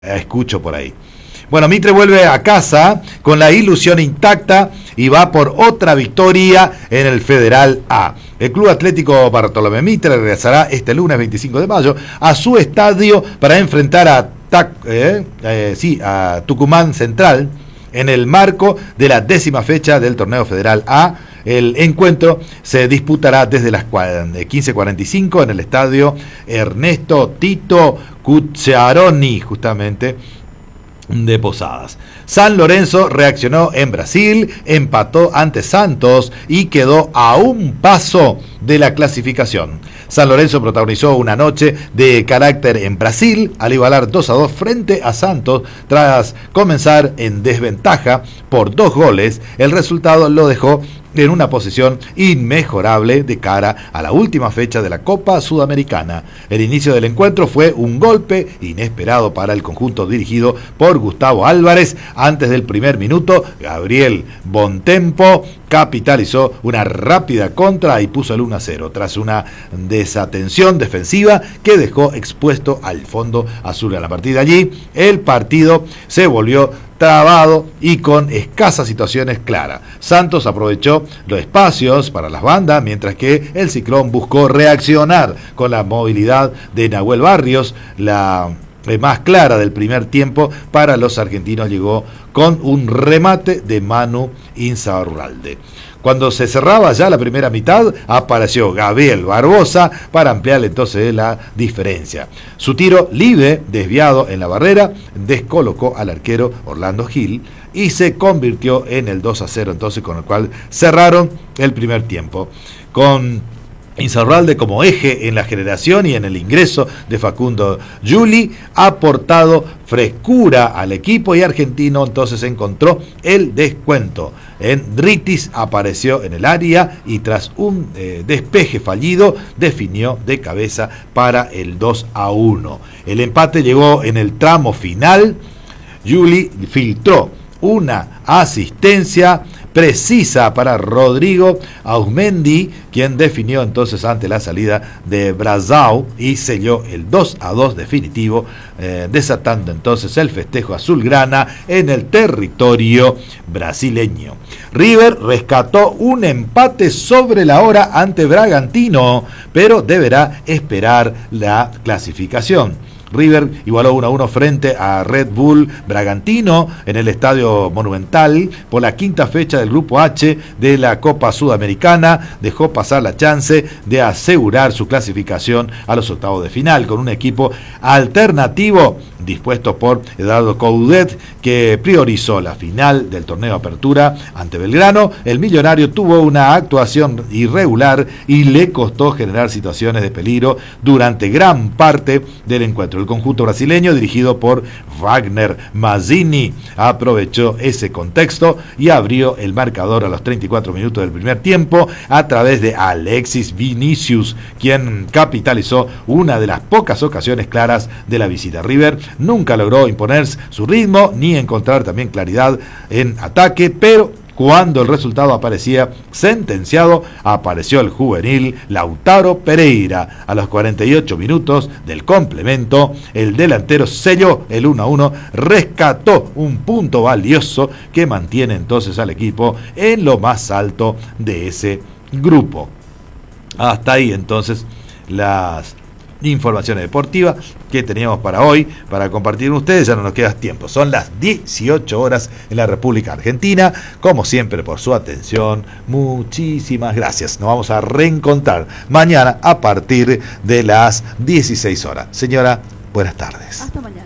escucho por ahí. Bueno, Mitre vuelve a casa con la ilusión intacta y va por otra victoria en el Federal A. El Club Atlético Bartolomé Mitre regresará este lunes 25 de mayo a su estadio para enfrentar a Tucumán Central en el marco de la 10ª fecha del torneo Federal A. El encuentro se disputará desde las 15:45 en el estadio Ernesto Tito Cucciaroni, justamente de Posadas. San Lorenzo reaccionó en Brasil, empató ante Santos y quedó a un paso de la clasificación. San Lorenzo protagonizó una noche de carácter en Brasil al igualar 2-2 frente a Santos tras comenzar en desventaja por 2 goles. El resultado lo dejó en una posición inmejorable de cara a la última fecha de la Copa Sudamericana. El inicio del encuentro fue un golpe inesperado para el conjunto dirigido por Gustavo Álvarez. Antes del primer minuto, Gabriel Bontempo capitalizó una rápida contra y puso el 1-0 tras una desatención defensiva que dejó expuesto al fondo azul. A la partir de allí, el partido se volvió trabado y con escasas situaciones claras. Santos aprovechó los espacios para las bandas, mientras que el Ciclón buscó reaccionar con la movilidad de Nahuel Barrios. La más clara del primer tiempo para los argentinos llegó con un remate de Manu Insaurralde. Cuando se cerraba ya la primera mitad, apareció Gabriel Barbosa para ampliar entonces la diferencia. Su tiro libre, desviado en la barrera, descolocó al arquero Orlando Gil y se convirtió en el 2-0, entonces, con el cual cerraron el primer tiempo. Con Insaurralde como eje en la generación y en el ingreso de Facundo Juli, ha aportado frescura al equipo y Argentino entonces encontró el descuento. Dritis apareció en el área y tras un despeje fallido definió de cabeza para el 2-1. El empate llegó en el tramo final. Juli filtró una asistencia precisa para Rodrigo Ausmendi, quien definió entonces ante la salida de Brazao y selló el 2-2 definitivo, desatando entonces el festejo azulgrana en el territorio brasileño. River rescató un empate sobre la hora ante Bragantino, pero deberá esperar la clasificación. River igualó 1-1 frente a Red Bull Bragantino en el Estadio Monumental por la 5ª fecha del Grupo H de la Copa Sudamericana. Dejó pasar la chance de asegurar su clasificación a los octavos de final con un equipo alternativo dispuesto por Eduardo Coudet, que priorizó la final del torneo Apertura ante Belgrano. El millonario tuvo una actuación irregular y le costó generar situaciones de peligro durante gran parte del encuentro. El conjunto brasileño, dirigido por Wagner Mazzini, aprovechó ese contexto y abrió el marcador a los 34 minutos del primer tiempo a través de Alexis Vinicius, quien capitalizó una de las pocas ocasiones claras de la visita. River nunca logró imponer su ritmo ni encontrar también claridad en ataque, pero cuando el resultado aparecía sentenciado, apareció el juvenil Lautaro Pereira. A los 48 minutos del complemento, el delantero selló el 1-1, rescató un punto valioso que mantiene entonces al equipo en lo más alto de ese grupo. Hasta ahí entonces las informaciones deportivas que teníamos para hoy, para compartir con ustedes. Ya no nos queda tiempo, son las 18 horas en la República Argentina. Como siempre, por su atención, muchísimas gracias. Nos vamos a reencontrar mañana a partir de las 16 horas. Señora, buenas tardes. Hasta mañana.